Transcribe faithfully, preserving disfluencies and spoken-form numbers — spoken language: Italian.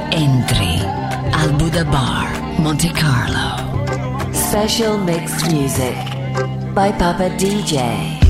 Entri al Buddha Bar, Monte Carlo. Special mixed music by Papa D J.